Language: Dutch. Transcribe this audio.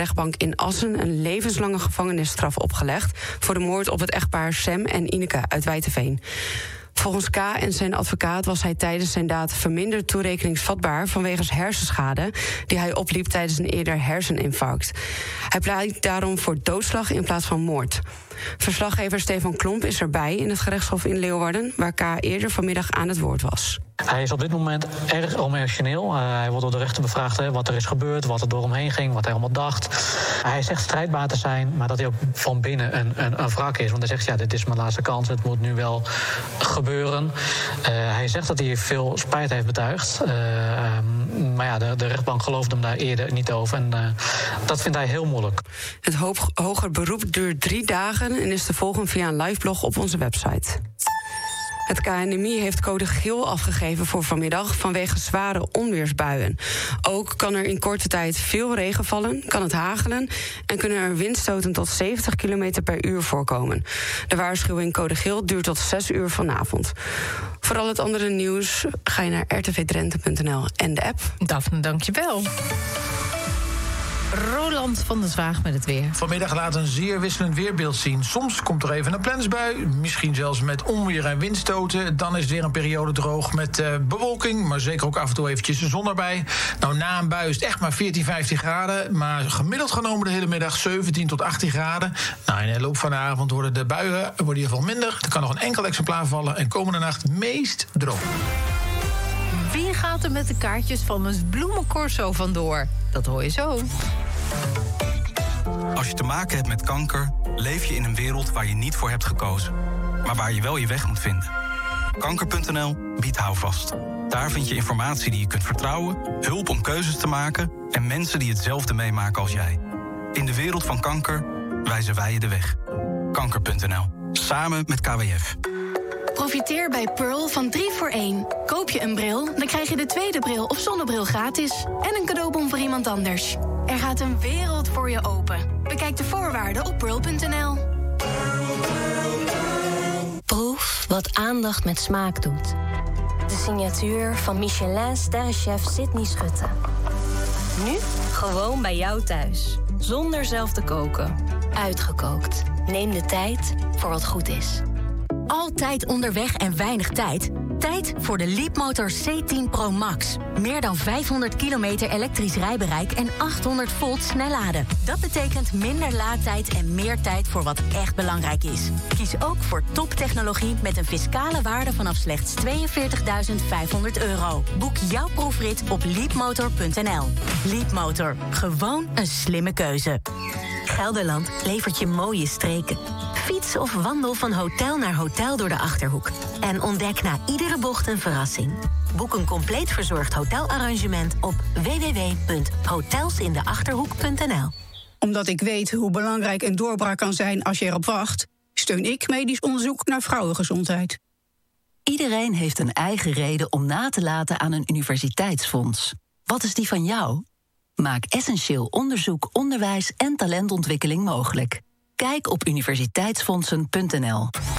rechtbank in Assen een levenslange gevangenisstraf opgelegd voor de moord op het echtpaar Sam en Ineke uit Wijteveen. Volgens K en zijn advocaat was hij tijdens zijn daad verminderd toerekeningsvatbaar vanwege hersenschade die hij opliep tijdens een eerder herseninfarct. Hij pleit daarom voor doodslag in plaats van moord. Verslaggever Stefan Klomp is erbij in het gerechtshof in Leeuwarden, waar K eerder vanmiddag aan het woord was. Hij is op dit moment erg emotioneel. Hij wordt door de rechter bevraagd wat er is gebeurd, wat er door hem heen ging, wat hij allemaal dacht. Hij zegt strijdbaar te zijn, maar dat hij ook van binnen een wrak is. Want hij zegt, dit is mijn laatste kans, het moet nu wel gebeuren. Hij zegt dat hij veel spijt heeft betuigd. Maar de rechtbank geloofde hem daar eerder niet over. En dat vindt hij heel moeilijk. Het hoger beroep duurt 3 dagen en is te volgen via een liveblog op onze website. Het KNMI heeft code geel afgegeven voor vanmiddag vanwege zware onweersbuien. Ook kan er in korte tijd veel regen vallen, kan het hagelen en kunnen er windstoten tot 70 km per uur voorkomen. De waarschuwing code geel duurt tot 6 uur vanavond. Voor al het andere nieuws ga je naar rtvdrenthe.nl en de app. Daphne, dankjewel. Roland van der Zwaag met het weer. Vanmiddag laat een zeer wisselend weerbeeld zien. Soms komt er even een plensbui, misschien zelfs met onweer en windstoten. Dan is het weer een periode droog met bewolking, maar zeker ook af en toe eventjes de zon erbij. Nou, na een bui is het echt maar 14, 15 graden... maar gemiddeld genomen de hele middag 17 tot 18 graden. Nou, in de loop van de avond worden de buien in ieder geval minder. Er kan nog een enkel exemplaar vallen en komende nacht meest droog. Wie gaat er met de kaartjes van een bloemencorso vandoor? Dat hoor je zo. Als je te maken hebt met kanker, leef je in een wereld waar je niet voor hebt gekozen. Maar waar je wel je weg moet vinden. Kanker.nl biedt houvast. Daar vind je informatie die je kunt vertrouwen, hulp om keuzes te maken en mensen die hetzelfde meemaken als jij. In de wereld van kanker wijzen wij je de weg. Kanker.nl. Samen met KWF. Profiteer bij Pearl van 3 voor 1. Koop je een bril, dan krijg je de tweede bril of zonnebril gratis. En een cadeaubon voor iemand anders. Er gaat een wereld voor je open. Bekijk de voorwaarden op pearl.nl. Proef wat aandacht met smaak doet. De signatuur van Michelin-sterrenchef Sydney Schutte. Nu gewoon bij jou thuis. Zonder zelf te koken. Uitgekookt. Neem de tijd voor wat goed is. Altijd onderweg en weinig tijd? Tijd voor de Leapmotor C10 Pro Max. Meer dan 500 kilometer elektrisch rijbereik en 800 volt snelladen. Dat betekent minder laadtijd en meer tijd voor wat echt belangrijk is. Kies ook voor toptechnologie met een fiscale waarde vanaf slechts €42.500. Boek jouw proefrit op leapmotor.nl. Leapmotor. Gewoon een slimme keuze. Gelderland levert je mooie streken. Fiets of wandel van hotel naar hotel door de Achterhoek. En ontdek na iedere bocht een verrassing. Boek een compleet verzorgd hotelarrangement op www.hotelsindeachterhoek.nl. Omdat ik weet hoe belangrijk een doorbraak kan zijn als je erop wacht, steun ik medisch onderzoek naar vrouwengezondheid. Iedereen heeft een eigen reden om na te laten aan een universiteitsfonds. Wat is die van jou? Maak essentieel onderzoek, onderwijs en talentontwikkeling mogelijk. Kijk op universiteitsfondsen.nl.